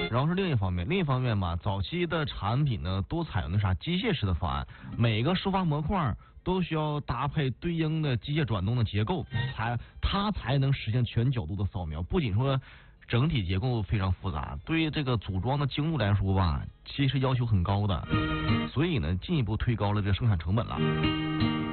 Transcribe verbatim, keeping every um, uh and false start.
然后是另一方面，另一方面嘛，早期的产品呢都采用那啥机械式的方案，每个收发模块都需要搭配对应的机械转动的结构，才它才能实现全角度的扫描。不仅说整体结构非常复杂，对于这个组装的精度来说吧，其实要求很高的，所以呢进一步推高了这个生产成本了。